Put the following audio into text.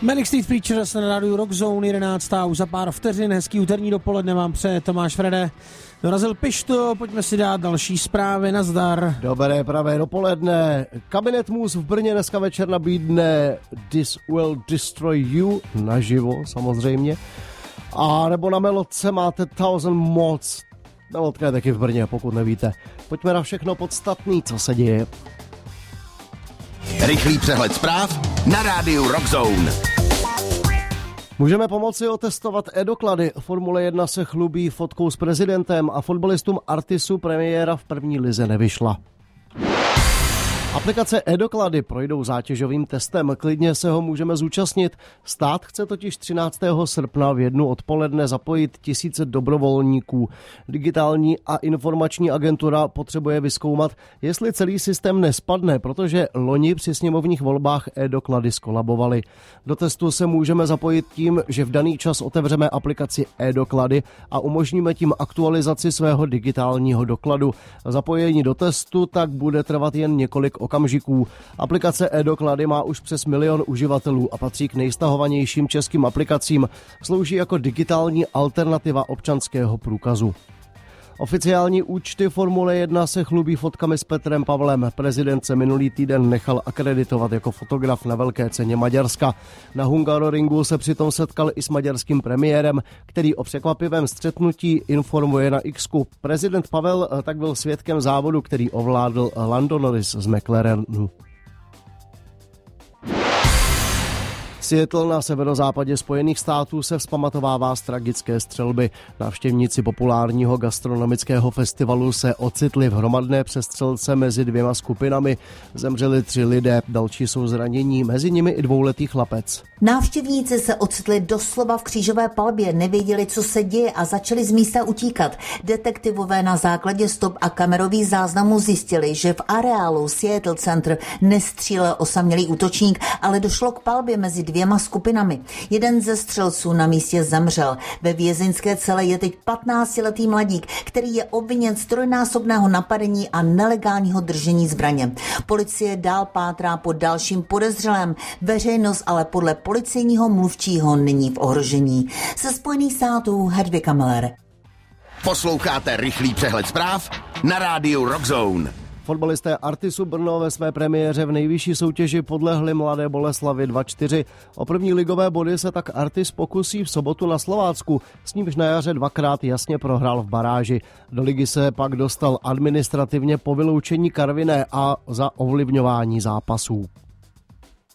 Manic Street Preachers na rádiu Rock Zone 11. Už za pár vteřin, hezký úterní dopoledne vám přeje Tomáš Frede. Dorazil Pišto, pojďme si dát další zprávy, nazdar. Dobré pravé dopoledne. Kabinet Mus v Brně dneska večer nabídne This Will Destroy You, naživo samozřejmě. A nebo na Melodce máte Thousand Mods. Melodka je taky v Brně, pokud nevíte. Pojďme na všechno podstatný, co se děje. Rychlý přehled zpráv na rádiu Rock Zone. Můžeme pomoci otestovat e-doklady. Formule 1 se chlubí fotkou s prezidentem a fotbalistům Artisu premiéra v první lize nevyšla. Aplikace e-doklady projdou zátěžovým testem, klidně se ho můžeme zúčastnit. Stát chce totiž 13. srpna v 1 odpoledne zapojit 1000 dobrovolníků. Digitální a informační agentura potřebuje vyzkoumat, jestli celý systém nespadne, protože loni při sněmovních volbách e-doklady skolabovaly. Do testu se můžeme zapojit tím, že v daný čas otevřeme aplikaci e-doklady a umožníme tím aktualizaci svého digitálního dokladu. Zapojení do testu tak bude trvat jen několik okamžiků. Aplikace e-doklady má už přes 1 milion uživatelů a patří k nejstahovanějším českým aplikacím. Slouží jako digitální alternativa občanského průkazu. Oficiální účty Formule 1 se chlubí fotkami s Petrem Pavlem. Prezident se minulý týden nechal akreditovat jako fotograf na velké ceně Maďarska. Na Hungaroringu se přitom setkal i s maďarským premiérem, který o překvapivém střetnutí informuje na X-ku. Prezident Pavel tak byl svědkem závodu, který ovládl Lando Norris z McLarenu. Seattle na severozápadě Spojených států se vzpamatovává z tragické střelby. Návštěvníci populárního gastronomického festivalu se ocitli v hromadné přestřelce mezi 2 skupinami. Zemřeli 3 lidé, další jsou zranění, mezi nimi i 2letý chlapec. Návštěvníci se ocitli doslova v křížové palbě, nevěděli, co se děje a začali z místa utíkat. Detektivové na základě stop a kamerových záznamů zjistili, že v areálu Seattle Center nestřílel osamělý útočník, ale došlo k palbě mezi 2 skupinami. Jeden ze střelců na místě zemřel. Ve vězeňské cele je teď 15letý mladík, který je obviněn z 3násobného napadení a nelegálního držení zbraně. Policie dál pátrá po dalším podezřelém. Veřejnost ale podle policejního mluvčího není v ohrožení. Ze Spojených států Hedvika Miller. Posloucháte rychlý přehled zpráv na rádiu Rock Zone. Fotbalisté Artisu Brno ve své premiéře v nejvyšší soutěži podlehli Mladé Boleslavi 2-4. O první ligové body se tak Artis pokusí v sobotu na Slovácku, s nímž na jaře 2krát jasně prohrál v baráži. Do ligy se pak dostal administrativně po vyloučení Karviné a za ovlivňování zápasů.